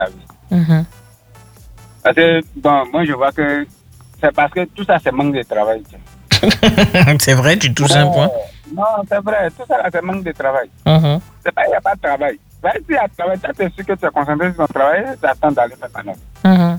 Mhm. Parce que, bon, moi, je vois que c'est parce que tout ça, c'est manque de travail. C'est vrai, tu touches un point. Non, c'est vrai, tout ça, c'est manque de travail. Mhm. C'est pas, il n'y a pas de travail. Ben, s'il y a de travail, tu es sûr que tu es concentré sur ton travail, tu attends d'aller faire ta note. Mhm.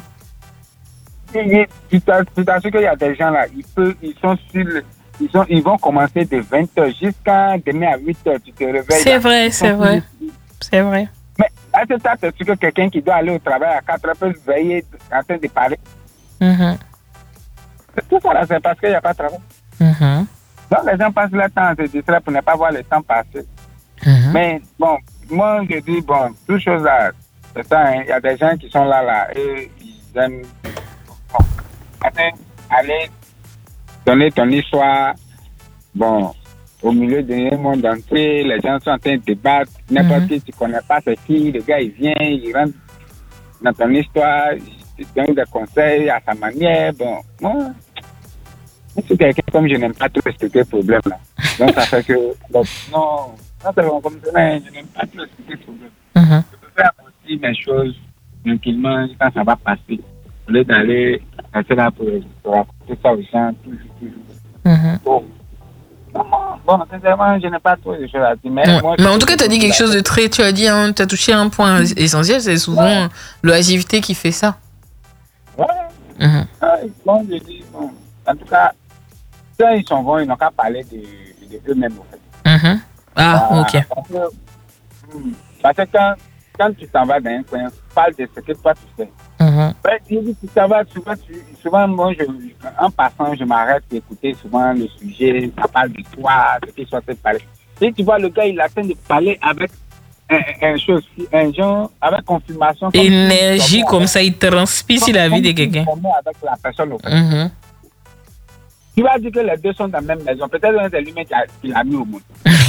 Tu t'assures qu'il y a des gens là, ils sont sur ils vont commencer de 20h jusqu'à demain à 8h, tu te réveilles. C'est là. vrai, c'est vrai. C'est vrai. Mais à ce stade, c'est sûr que quelqu'un qui doit aller au travail à 4h peut se veiller en train de parler. Mhm. Tout ça là, c'est parce qu'il n'y a pas de travail. Mhm. Donc les gens passent leur temps à se distraire pour ne pas voir le temps passer. Mhm. Mais bon, moi je dis, bon, toutes choses là, c'est ça, hein, il y a des gens qui sont là, et ils aiment bon, aller donner ton histoire, bon, au milieu d'un monde entier, les gens sont en train de débattre, n'importe qui, tu connais pas c'est qui, le gars il vient, il rentre dans ton histoire, il te donne des conseils à sa manière, bon, moi, c'est quelqu'un comme je n'aime pas trop ce problème là. Donc ça fait que, bon, non, c'est bon, comme ça, je n'aime pas trop ce problème. Mhm. Je peux faire aussi mes choses tranquillement quand ça va passer. Au lieu d'aller rester là pour raconter ça aux gens, toujours. Mhm. Bon, sincèrement, je n'ai pas trop de choses à dire. Mais, Ouais. moi, Mais en tout cas, tu as dit quelque chose de très. Tu as dit, hein, tu as touché un point essentiel, c'est souvent l'oisiveté qui fait ça. Ouais. Mhm. Bon, je dis, bon. En tout cas, quand ils sont bons, ils n'ont qu'à parler de eux-mêmes, en fait. Mhm. Ah, Voilà. ok. Parce que quand tu t'en vas dans un coin, parle de ce que toi tu fais. Mhm. Ouais, tu t'en vas, souvent, moi, en passant, je m'arrête pour écouter souvent le sujet, ça parle de toi, ce qu'ils sont en train de parler. Et tu vois, le gars, il a train de parler avec un genre, avec confirmation. Énergie comme ça, il transpire la vie de quelqu'un. Avec la personne, au fait. Mhm. Tu vas dire que les deux sont dans la même maison. Peut-être que c'est lui-même qui l'a mis au monde.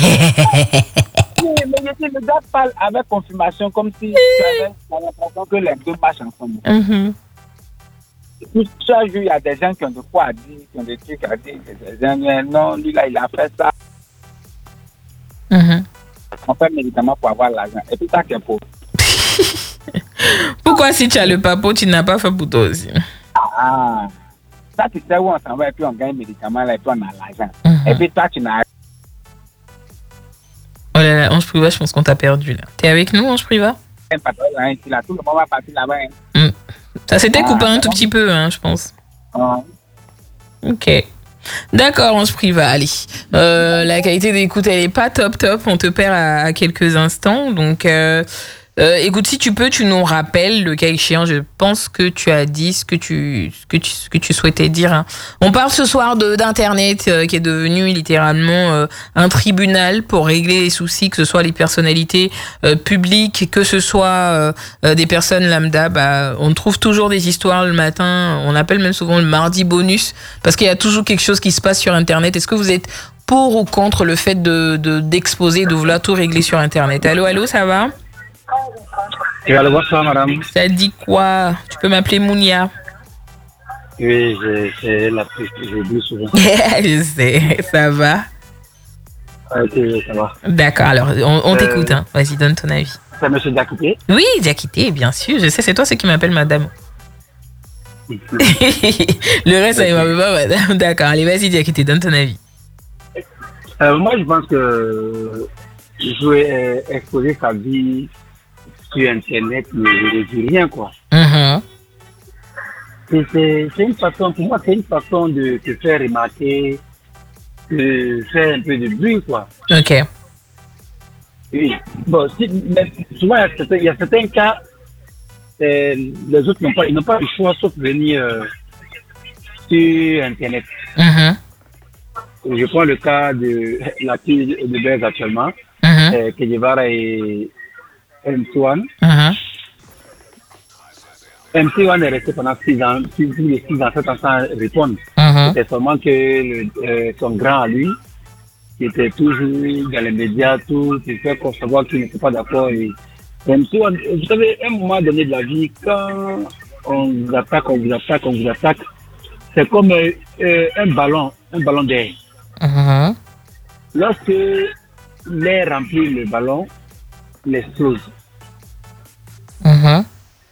Mais le gars parle avec confirmation comme si tu avais l'impression que les deux marchent ensemble. Mhm. Chaque jour, il y a des gens qui ont de quoi à dire, qui ont des trucs à dire. Des gens, non, lui là, il a fait ça. Mhm. On fait médicament pour avoir l'argent. Et puis ça, qui est pauvre. Pourquoi si tu as le papo, tu n'as pas fait pour toi aussi? Ah, ça, tu sais où on s'en va et puis on gagne médicament là et puis on a l'argent. Mhm. Et puis toi, tu n'as. Oh là là, Ange Priva, je pense qu'on t'a perdu là. T'es avec nous, Ange Priva? Un patron là, ici, là, tout le monde va partir là-bas. Hein. Ça s'était coupé un tout petit peu, hein, je pense. Ok. D'accord, Ange Priva, allez. La qualité d'écoute, elle est pas top. On te perd à quelques instants. Donc, écoute, si tu peux, tu nous rappelles le cas échéant. Je pense que tu as dit ce que tu souhaitais dire. Hein. On parle ce soir d'Internet qui est devenu littéralement un tribunal pour régler les soucis, que ce soit les personnalités publiques, que ce soit des personnes lambda. Bah, on trouve toujours des histoires le matin. On appelle même souvent le mardi bonus parce qu'il y a toujours quelque chose qui se passe sur Internet. Est-ce que vous êtes pour ou contre le fait d'exposer, de vouloir tout régler sur Internet? Allô, ça va? Et alors, bonsoir, madame. Ça dit quoi? Tu peux m'appeler Mounia. Oui, j'ai dit souvent. Je sais, ça va. Ok, ça va. D'accord, alors on t'écoute. Hein. Vas-y, donne ton avis. C'est monsieur Diakité? Oui, Diakité, bien sûr. Je sais, c'est toi, c'est qui m'appelle madame. Le reste, ça ne m'appelle pas madame. D'accord, allez, vas-y, Diakité, donne ton avis. Moi, je pense que je vais exposer sa vie sur Internet, ne dit rien, quoi. C'est une façon, pour moi, c'est une façon de te faire remarquer, de faire un peu de bruit, quoi. Ok. Oui. Bon, mais souvent, il y a certains cas, les autres n'ont pas le choix sauf venir sur Internet. Je prends le cas de la fille de Bez actuellement, Kedivara et M1. M1 est resté pendant 6 ans, plus de 6 ans, 7 ans sans répondre. C'était seulement que son grand à lui, qui était toujours dans les médias, tout, qui fait concevoir qu'il n'était pas d'accord. Et M1, vous savez, à un moment donné de la vie, quand on vous attaque, c'est comme un ballon d'air. Lorsque l'air remplit le ballon, il explose.